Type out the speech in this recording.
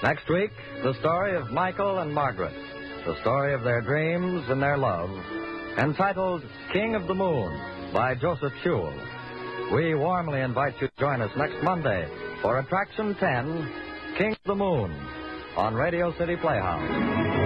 Next week, the story of Michael and Margaret, the story of their dreams and their love, entitled King of the Moon by Joseph Sewell. We warmly invite you to join us next Monday for Attraction 10, King of the Moon, on Radio City Playhouse.